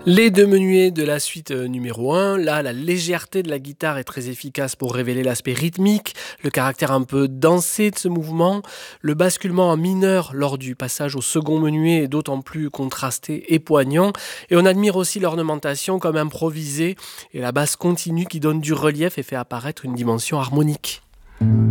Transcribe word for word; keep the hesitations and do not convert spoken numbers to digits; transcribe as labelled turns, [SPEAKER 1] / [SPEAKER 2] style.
[SPEAKER 1] Les deux menuets de la suite euh, numéro un, là la légèreté de la guitare est très efficace pour révéler l'aspect rythmique, le caractère un peu dansé de ce mouvement. Le basculement en mineur lors du passage au second menuet est d'autant plus contrasté et poignant. Et on admire aussi l'ornementation comme improvisée et la basse continue qui donne du relief et fait apparaître une dimension harmonique.